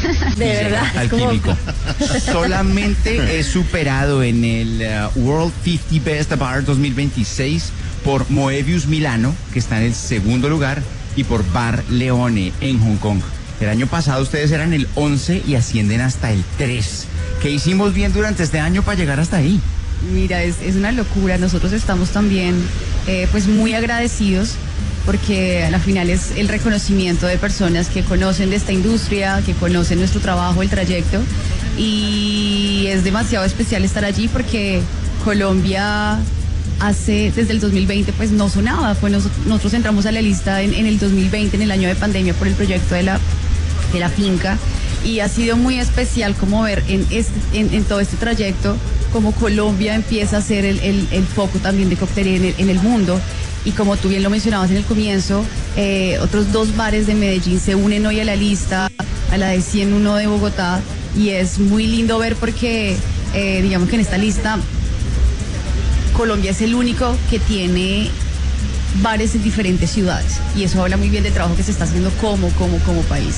De verdad. Alquímico. Solamente es superado en el World 50 Best Bar 2026 por Moebius Milano, que está en el segundo lugar, y por Bar Leone en Hong Kong. El año pasado ustedes eran el 11 y ascienden hasta el 3. ¿Qué hicimos bien durante este año para llegar hasta ahí? Mira, es una locura. Nosotros estamos también pues muy agradecidos porque a la final es el reconocimiento de personas que conocen de esta industria, que conocen nuestro trabajo, el trayecto, y es demasiado especial estar allí porque Colombia desde el 2020 pues no sonaba. Nosotros entramos a la lista en el 2020, en el año de pandemia, por el proyecto de la finca, y ha sido muy especial como ver en todo este trayecto como Colombia empieza a ser el foco también de coctelería en el mundo. Y como tú bien lo mencionabas en el comienzo, otros 2 bares de Medellín se unen hoy a la lista, a la de 101 de Bogotá, y es muy lindo ver porque digamos que en esta lista Colombia es el único que tiene bares en diferentes ciudades, y eso habla muy bien del trabajo que se está haciendo como país.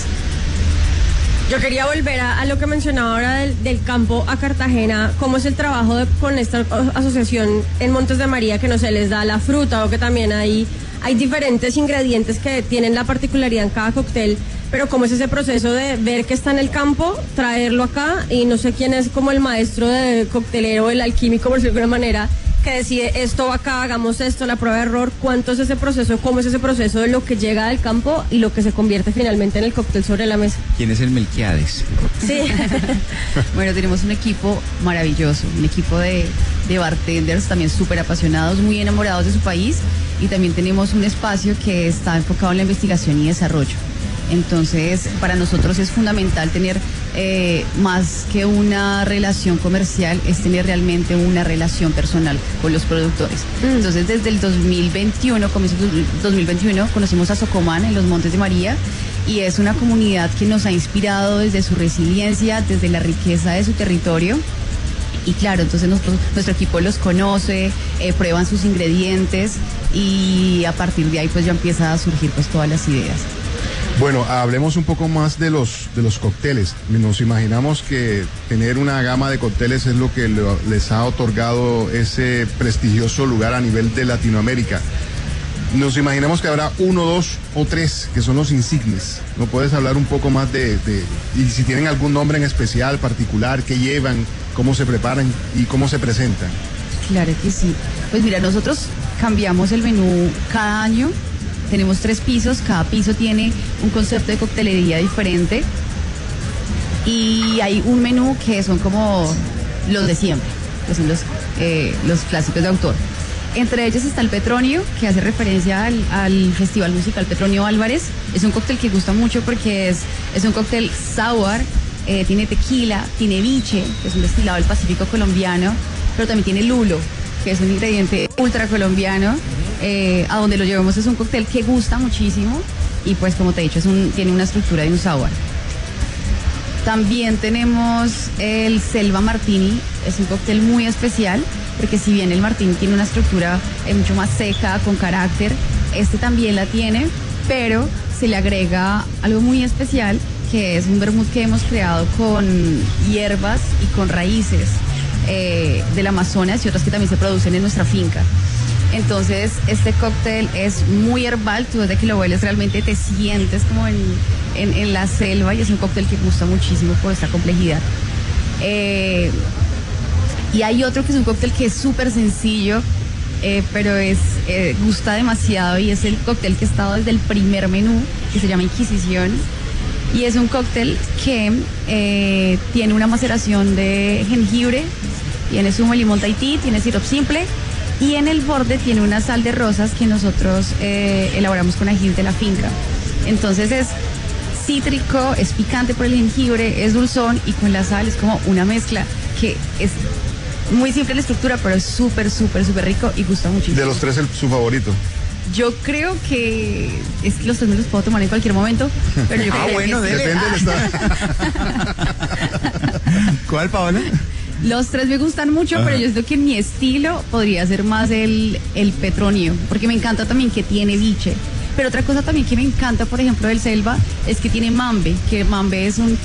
Yo quería volver a lo que mencionaba ahora del campo a Cartagena. ¿Cómo es el trabajo con esta asociación en Montes de María, que no se les da la fruta, o que también hay diferentes ingredientes que tienen la particularidad en cada cóctel? Pero ¿cómo es ese proceso de ver que está en el campo, traerlo acá, y no sé quién es como el maestro de coctelero, el alquímico, por decirlo de alguna manera, que decide esto va acá, hagamos esto, la prueba de error? ¿Cuánto es ese proceso? ¿Cómo es ese proceso de lo que llega del campo y lo que se convierte finalmente en el cóctel sobre la mesa? ¿Quién es el Melquiades? Sí. Bueno, tenemos un equipo maravilloso, un equipo de bartenders también súper apasionados, muy enamorados de su país, y también tenemos un espacio que está enfocado en la investigación y desarrollo. Entonces, para nosotros es fundamental tener más que una relación comercial, es tener realmente una relación personal con los productores. Entonces, desde el 2021, comienzo del 2021, conocimos a Socomán en los Montes de María, y es una comunidad que nos ha inspirado desde su resiliencia, desde la riqueza de su territorio. Y claro, entonces nuestro equipo los conoce, prueban sus ingredientes, y a partir de ahí pues ya empieza a surgir pues todas las ideas. Bueno, hablemos un poco más de los cócteles. Nos imaginamos que tener una gama de cócteles es lo que les ha otorgado ese prestigioso lugar a nivel de Latinoamérica. Nos imaginamos que habrá 1, 2 o 3 que son los insignes. ¿No puedes hablar un poco más y si tienen algún nombre en especial, particular, qué llevan, cómo se preparan y cómo se presentan? Claro que sí. Pues mira, nosotros cambiamos el menú cada año. Tenemos 3 pisos, cada piso tiene un concepto de coctelería diferente, y hay un menú que son como los de siempre, que son los clásicos de autor. Entre ellos está el Petronio, que hace referencia al Festival Musical Petronio Álvarez. Es un cóctel que gusta mucho porque es un cóctel sour, tiene tequila, tiene viche, que es un destilado del Pacífico colombiano, pero también tiene lulo, que es un ingrediente ultra colombiano. A donde lo llevemos es un cóctel que gusta muchísimo, y pues como te he dicho tiene una estructura de un sour. También tenemos el Selva Martini, es un cóctel muy especial porque si bien el Martini tiene una estructura mucho más seca, con carácter, este también la tiene, pero se le agrega algo muy especial, que es un vermut que hemos creado con hierbas y con raíces del Amazonas y otras que también se producen en nuestra finca. Entonces este cóctel es muy herbal, tú desde que lo hueles realmente te sientes como en la selva, y es un cóctel que gusta muchísimo por esta complejidad. Y hay otro que es un cóctel que es súper sencillo, pero gusta demasiado, y es el cóctel que ha estado desde el primer menú, que se llama Inquisición, y es un cóctel que tiene una maceración de jengibre, tiene zumo de limón Tahití, tiene sirope simple, y en el borde tiene una sal de rosas que nosotros elaboramos con ají de la finca. Entonces es cítrico, es picante por el jengibre, es dulzón, y con la sal es como una mezcla que es muy simple la estructura, pero es súper rico y gusta muchísimo. De los 3, su favorito. Yo creo que es que los 3 me los puedo tomar en cualquier momento, pero yo creo bueno, que dele. Depende del estado. ¿Cuál, Paola? Los 3 me gustan mucho, pero yo siento que en mi estilo podría ser más el Petronio, porque me encanta también que tiene viche. Pero otra cosa también que me encanta, por ejemplo, del Selva, es que tiene mambe, que mambe es un